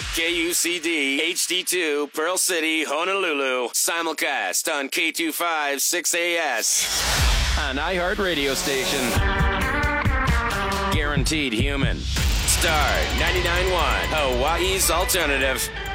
KUCD HD2 Pearl City, Honolulu. Simulcast on K256AS. An iHeart radio station. Guaranteed human. Star 99.1, Hawaii's alternative.